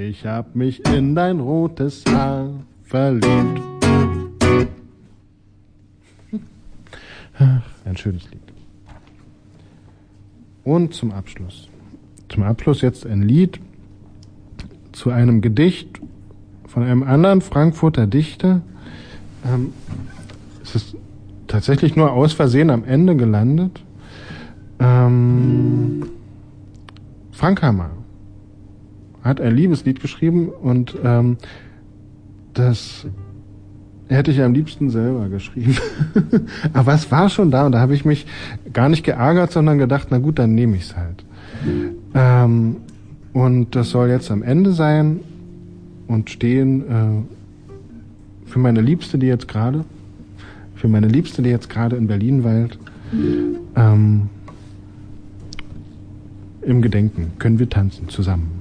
Ich hab mich in dein rotes Haar verliebt. Ach, ein schönes Lied. Und zum Abschluss jetzt ein Lied zu einem Gedicht von einem anderen Frankfurter Dichter. Es ist tatsächlich nur aus Versehen am Ende gelandet. Frank Hammer hat ein Liebeslied geschrieben und das hätte ich am liebsten selber geschrieben. Aber es war schon da und da habe ich mich gar nicht geärgert, sondern gedacht, na gut, dann nehme ich es halt. Und das soll jetzt am Ende sein und stehen für meine Liebste, die jetzt gerade in Berlin weilt. Im Gedenken können wir tanzen zusammen.